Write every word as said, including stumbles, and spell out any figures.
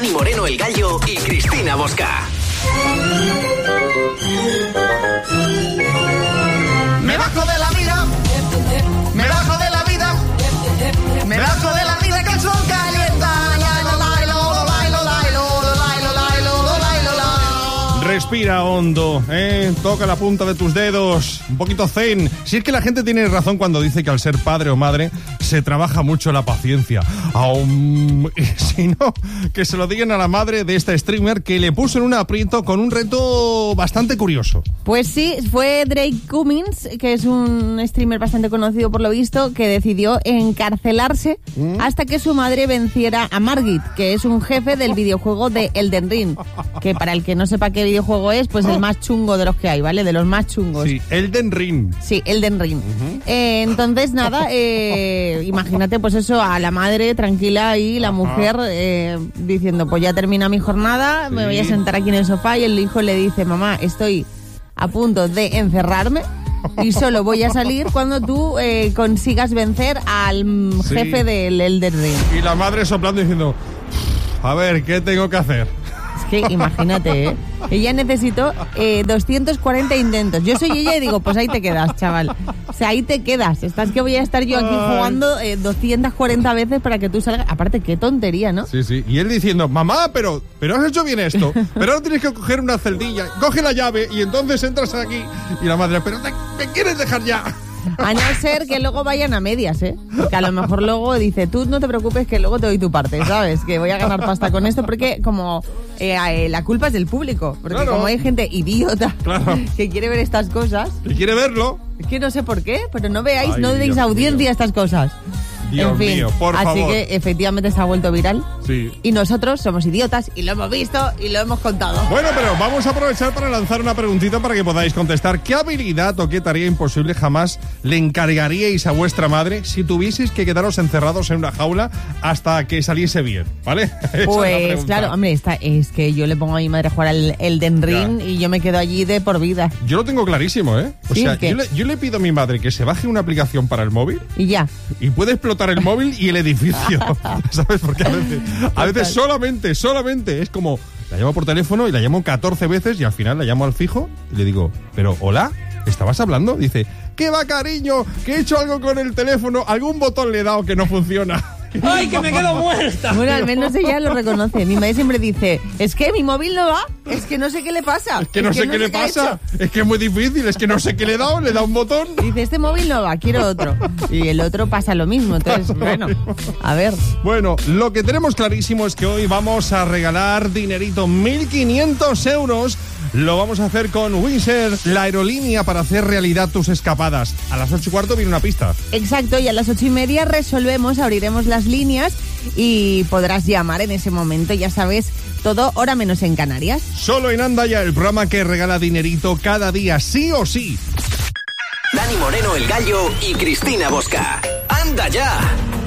Dani Moreno, El Gallo y Cristina Bosca. Me bajo de la vida, me bajo de la vida, me bajo de la vida que el sol calienta. Respira hondo, ¿eh? Toca la punta de tus dedos, un poquito zen. Si es que la gente tiene razón cuando dice que al ser padre o madre se trabaja mucho la paciencia. Aún, y si no, que se lo digan a la madre de esta streamer que le puso en un aprieto con un reto bastante curioso. Pues sí, fue Drake Cummins, que es un streamer bastante conocido por lo visto, que decidió encarcelarse ¿Mm? hasta que su madre venciera a Margit, que es un jefe del videojuego de Elden Ring, que para el que no sepa qué videojuego es, pues el más chungo de los que hay, ¿vale? De los más chungos. Sí, Elden Ring. Sí, Elden Ring. Uh-huh. Eh, entonces, nada, eh, imagínate pues eso, a la madre tranquila y la Ajá. mujer eh, diciendo, pues ya termina mi jornada, sí. me voy a sentar aquí en el sofá, y el hijo le dice, mamá, estoy a punto de encerrarme y solo voy a salir cuando tú eh, consigas vencer al sí. jefe del Elden Ring. Y la madre soplando diciendo, a ver, ¿qué tengo que hacer? Que imagínate, ¿eh? Ella necesitó eh, doscientos cuarenta intentos. Yo soy ella y digo, pues ahí te quedas, chaval. O sea, ahí te quedas. Estás que voy a estar yo aquí jugando eh, doscientas cuarenta veces para que tú salgas. Aparte, qué tontería, ¿no? Sí, sí. Y él diciendo, mamá, pero, pero has hecho bien esto. Pero ahora tienes que coger una celdilla. Coge la llave y entonces entras aquí. Y la madre, pero te, te quieres dejar ya. A no ser que luego vayan a medias, ¿eh? Que a lo mejor luego dice, tú no te preocupes que luego te doy tu parte, ¿sabes? Que voy a ganar pasta con esto porque como eh, eh, la culpa es del público. Porque claro. como hay gente idiota claro. que quiere ver estas cosas... Que quiere verlo. Es que no sé por qué, pero no veáis, Ay, no deis Dios audiencia mío. a estas cosas. Dios en fin, mío, por así favor. que efectivamente se ha vuelto viral. Sí. Y nosotros somos idiotas y lo hemos visto y lo hemos contado. Bueno, pero vamos a aprovechar para lanzar una preguntita para que podáis contestar. ¿Qué habilidad o qué tarea imposible jamás le encargaríais a vuestra madre si tuvieseis que quedaros encerrados en una jaula hasta que saliese bien? ¿Vale? Pues claro, hombre, está, es que yo le pongo a mi madre a jugar al Elden Ring ya. y yo me quedo allí de por vida. Yo lo tengo clarísimo, ¿eh? O ¿Sí? sea, yo le, yo le pido a mi madre que se baje una aplicación para el móvil. Y ya. Y puede explotar el móvil y el edificio, ¿sabes? Porque a veces, a veces solamente, solamente es como, la llamo por teléfono y la llamo catorce veces y al final la llamo al fijo y le digo, pero hola, ¿estabas hablando? Dice, ¿qué va, cariño? Que he hecho algo con el teléfono, algún botón le he dado que no funciona. ¡Ay, que me quedo muerta! Bueno, al menos ella lo reconoce. Mi madre siempre dice, es que mi móvil no va, es que no sé qué le pasa. Es que no es sé que qué no le pasa, es que es muy difícil, es que no sé qué le he dado, le he dado un botón. Dice, este móvil no va, quiero otro. Y el otro pasa lo mismo, entonces, bueno, a ver. Bueno, lo que tenemos clarísimo es que hoy vamos a regalar dinerito, mil quinientos euros. Lo vamos a hacer con Wizz Air, la aerolínea para hacer realidad tus escapadas. A las ocho y cuarto viene una pista. Exacto, y a las ocho y media resolvemos, abriremos las líneas y podrás llamar en ese momento, ya sabes, todo hora menos en Canarias. Solo en Anda Ya, el programa que regala dinerito cada día, sí o sí. Dani Moreno, El Gallo y Cristina Bosca. ¡Anda ya!